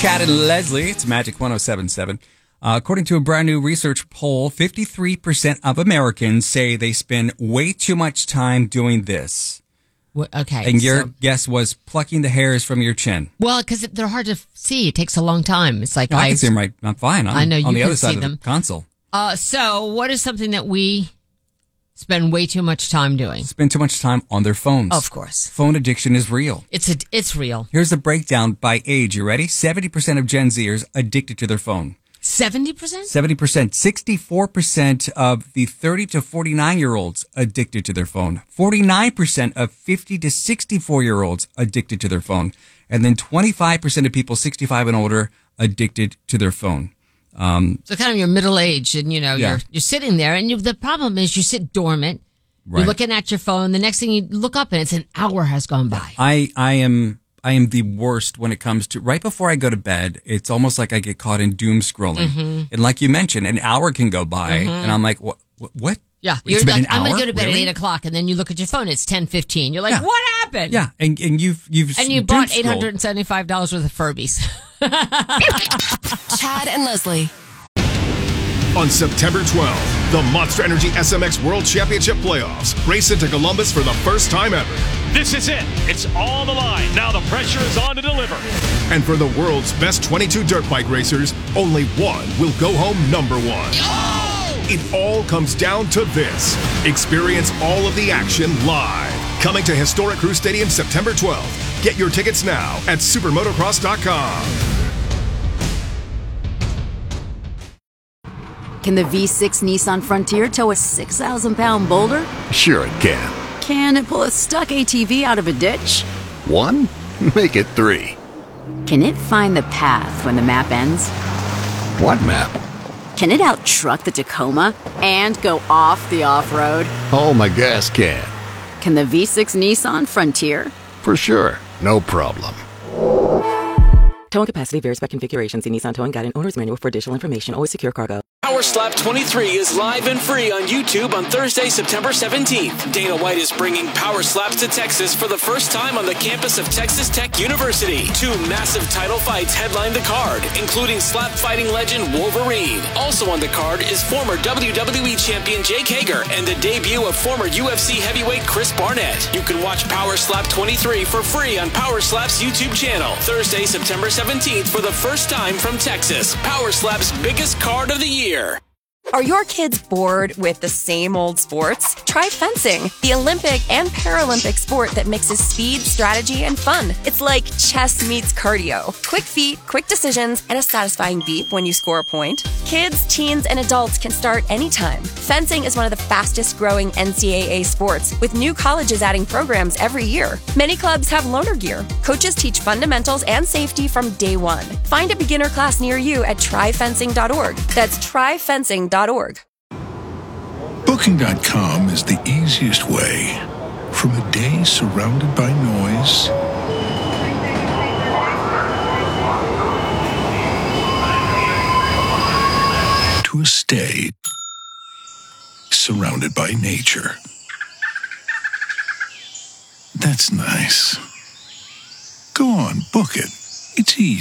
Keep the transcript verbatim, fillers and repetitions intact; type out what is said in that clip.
Chad and Leslie. It's Magic one oh seven point seven. Uh, according to a brand new research poll, fifty-three percent of Americans say they spend way too much time doing this. Well, okay. And your so, guess was plucking the hairs from your chin. Well, because they're hard to see. It takes a long time. It's like no, I, I can see them right. I'm fine. I'm I know you on the can other side see of them. the console. Uh, so, what is something that we spend way too much time doing? Spend too much time on their phones. Of course. Phone addiction is real. It's a, it's real. Here's the breakdown by age. You ready? seventy percent of Gen Zers addicted to their phone. seventy percent? seventy percent. sixty-four percent of the thirty to forty-nine-year-olds addicted to their phone. forty-nine percent of fifty to sixty-four-year-olds addicted to their phone. And then twenty-five percent of people sixty-five and older addicted to their phone. Um, so kind of you're middle aged and, you know, yeah. you're you're sitting there and you, the problem is you sit dormant. Right. You're looking at your phone. The next thing you look up and it's an hour has gone by. I, I am... I am the worst when it comes to right before I go to bed. It's almost like I get caught in doom scrolling. Mm-hmm. And like you mentioned, an hour can go by mm-hmm. and I'm like, what? What? Yeah. It's You're been like, an hour? I'm going to go to bed really? at eight o'clock and then you look at your phone. It's ten fifteen. You're like, yeah. What happened? Yeah. And, and you've, you've, and you bought eight hundred seventy-five dollars worth of Furbies. Chad and Leslie. On September twelfth, the Monster Energy S M X World Championship Playoffs race into Columbus for the first time ever. This is it. It's on the line. Now the pressure is on to deliver. And for the world's best twenty-two dirt bike racers, only one will go home number one. Oh! It all comes down to this. Experience all of the action live. Coming to historic Crew Stadium September twelfth. Get your tickets now at supermotocross dot com. Can the V six Nissan Frontier tow a six thousand pound boulder? Sure it can. Can it pull a stuck A T V out of a ditch? One? Make it three. Can it find the path when the map ends? What map? Can it out-truck the Tacoma and go off the off-road? Oh, my gas can. Can the V six Nissan Frontier? For sure. No problem. Towing capacity varies by configuration. See Nissan Towing Guide and Owner's Manual for additional information. Always secure cargo. Power Slap twenty-three is live and free on YouTube on Thursday, September seventeenth. Dana White is bringing Power Slaps to Texas for the first time on the campus of Texas Tech University. Two massive title fights headline the card, including slap fighting legend Wolverine. Also on the card is former W W E champion Jake Hager and the debut of former U F C heavyweight Chris Barnett. You can watch Power Slap twenty-three for free on Power Slap's YouTube channel. Thursday, September seventeenth for the first time from Texas. Power Slap's biggest card of the year. Are your kids bored with the same old sports? Try fencing, the Olympic and Paralympic sport that mixes speed, strategy, and fun. It's like chess meets cardio. Quick feet, quick decisions, and a satisfying beep when you score a point. Kids, teens, and adults can start anytime. Fencing is one of the fastest growing N C double A sports, with new colleges adding programs every year. Many clubs have loaner gear. Coaches teach fundamentals and safety from day one. Find a beginner class near you at try fencing dot org. That's try fencing dot org. Booking dot com is the easiest way from a day surrounded by noise to a stay surrounded by nature. That's nice. Go on, book it. It's easy.